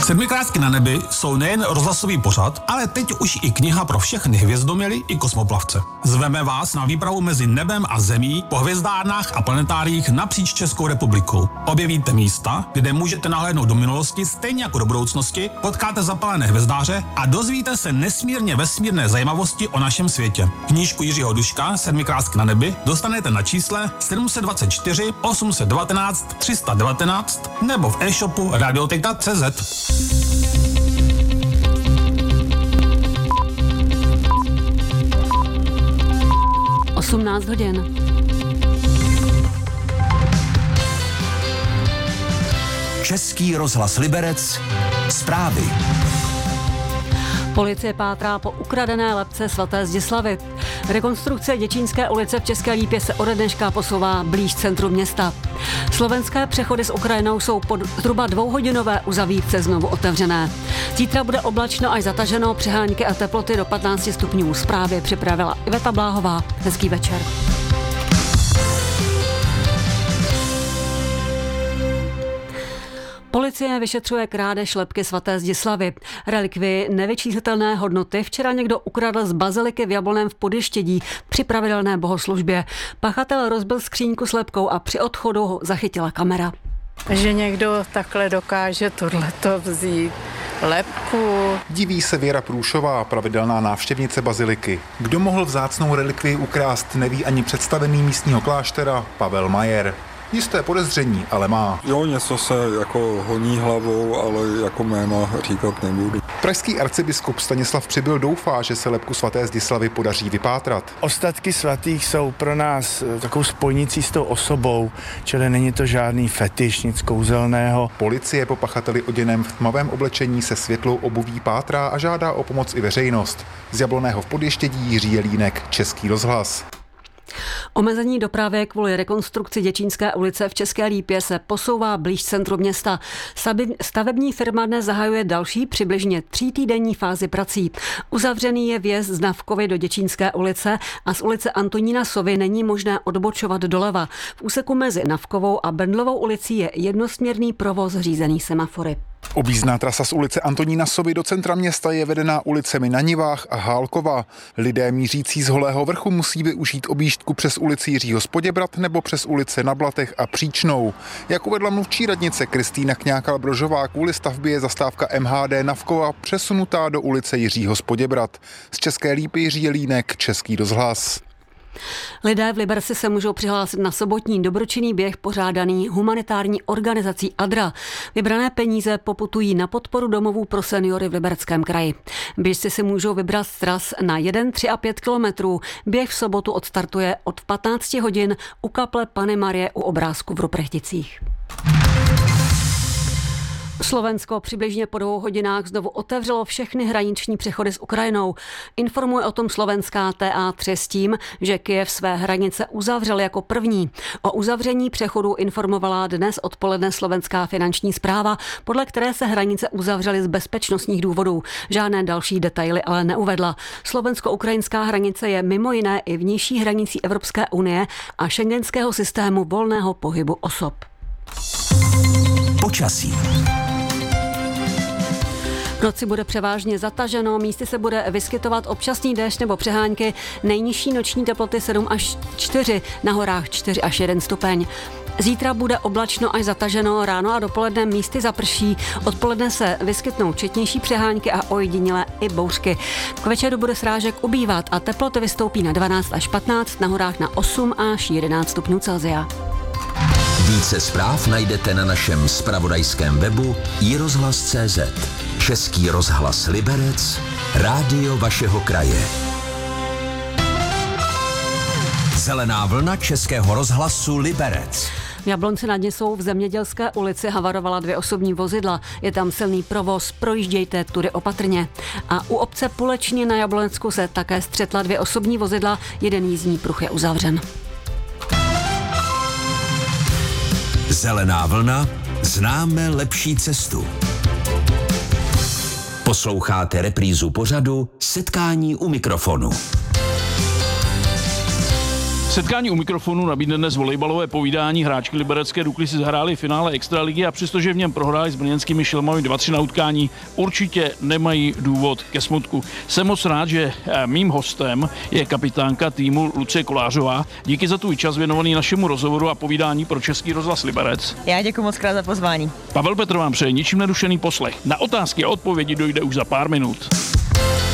Sedmikrátky na nebi jsou nejen rozhlasový pořad, ale teď už i kniha pro všechny hvězdoměly i kosmoplavce. Zveme vás na výpravu mezi nebem a zemí po hvězdárnách a planetáriích napříč Českou republikou. Objevíte místa, kde můžete nahlédnout do minulosti stejně jako do budoucnosti, potkáte zapalené hvězdáře a dozvíte se nesmírně vesmírné zajímavosti o našem světě. Knížku Jiřího Duška Sedmikrátky na nebi dostanete na čísle 724 819 319 nebo v e-shopu Radioteka.cz. 18 hodin. Český rozhlas Liberec. Zprávy. Policie pátrá po ukradené lebce svaté Zdislavy. Rekonstrukce Děčínské ulice v České Lípě se ode dneška posouvá blíž centru města. Slovenské přechody s Ukrajinou jsou po zhruba 2hodinové uzavírce znovu otevřené. Zítra bude oblačno až zataženo, přehánky a teploty do 15 stupňů. Zprávy připravila Iveta Bláhová. Hezký večer. Policie vyšetřuje krádež lebky svaté Zdislavy. Relikvii nevyčíslitelné hodnoty včera někdo ukradl z baziliky v Jablonném v Podještědí při pravidelné bohoslužbě. Pachatel rozbil skříňku s lebkou a při odchodu ho zachytila kamera. Že někdo takhle dokáže tohleto vzít. Lebku. Diví se Věra Průšová, pravidelná návštěvnice baziliky. Kdo mohl vzácnou relikvii ukrást, neví ani představený místního kláštera Pavel Majer. Jisté podezření, ale má. Jo, něco se jako honí hlavou, ale jako jména říkat nebudu. Pražský arcibiskup Stanislav Přibyl doufá, že se lebku svaté Zdislavy podaří vypátrat. Ostatky svatých jsou pro nás takovou spojnicí s tou osobou, čili není to žádný fetiš, nic kouzelného. Policie po pachateli oděném v tmavém oblečení se světlou obuví pátrá a žádá o pomoc i veřejnost. Z Jablonného v Podještědí Jiří Jelínek, Český rozhlas. Omezení dopravy kvůli rekonstrukci Děčínské ulice v České Lípě se posouvá blíž centru města. Stavební firma dnes zahajuje další přibližně 3týdenní fázi prací. Uzavřený je vjezd z Navkovy do Děčínské ulice a z ulice Antonína Sovy není možné odbočovat doleva. V úseku mezi Navkovou a Bendlovou ulicí je jednosměrný provoz řízený semafory. Objízdná trasa z ulice Antonína Sovy do centra města je vedená ulicemi na Nivách a Hálkova. Lidé mířící z Holého vrchu musí využít objížďku přes ulici Jiřího z Poděbrad nebo přes ulice na Blatech a Příčnou. Jak uvedla mluvčí radnice Kristýna Kňákal-Brožová, kvůli stavbě je zastávka MHD Navkova přesunutá do ulice Jiřího z Poděbrad. Z České Lípy Jiří Jelínek, Český rozhlas. Lidé v Liberci se můžou přihlásit na sobotní dobročinný běh pořádaný humanitární organizací ADRA. Vybrané peníze poputují na podporu domovů pro seniory v Libereckém kraji. Běžci si můžou vybrat tras na 1, 3 a 5 kilometrů. Běh v sobotu odstartuje od 15 hodin u kaple Panny Marie u Obrázku v Ruprechticích. Slovensko přibližně po 2 hodinách znovu otevřelo všechny hraniční přechody s Ukrajinou. Informuje o tom slovenská TA3 s tím, že Kyjev své hranice uzavřel jako první. O uzavření přechodu informovala dnes odpoledne slovenská finanční správa, podle které se hranice uzavřely z bezpečnostních důvodů. Žádné další detaily ale neuvedla. Slovensko-ukrajinská hranice je mimo jiné i vnější hranicí Evropské unie a šengenského systému volného pohybu osob. Počasí. V noci bude převážně zataženo, místy se bude vyskytovat občasný déšť nebo přehánky, nejnižší noční teploty 7 až 4, na horách 4 až 1 stupeň. Zítra bude oblačno až zataženo, ráno a dopoledne místy zaprší, odpoledne se vyskytnou četnější přehánky a ojedinělé i bouřky. K večeru bude srážek ubývat a teploty vystoupí na 12 až 15, na horách na 8 až 11 stupňů Celsia. Více zpráv najdete na našem zpravodajském webu iRozhlas.cz. Český rozhlas Liberec, rádio vašeho kraje. Zelená vlna Českého rozhlasu Liberec. V Jablonci nad Nisou v Zemědělské ulici havarovala 2 osobní vozidla. Je tam silný provoz, projíždějte tudy opatrně. A u obce Pulečně na Jablonecku se také střetla 2 osobní vozidla, jeden jízdní pruh je uzavřen. Zelená vlna, známe lepší cestu. Posloucháte reprízu pořadu Setkání u mikrofonu. Setkání u mikrofonu nabídne dnes volejbalové povídání. Hráčky liberecké Dukly si zahráli finále extraligy a přestože v něm prohráli s brněnskými Šelmami 2-3 na utkání, určitě nemají důvod ke smutku. Jsem moc rád, že mým hostem je kapitánka týmu Lucie Kolářová. Díky za tvůj čas věnovaný našemu rozhovoru a povídání pro Český rozhlas Liberec. Já děkuji moc krát za pozvání. Pavel Petr vám přeje ničím nerušený poslech. Na otázky a odpovědi dojde už za pár minut.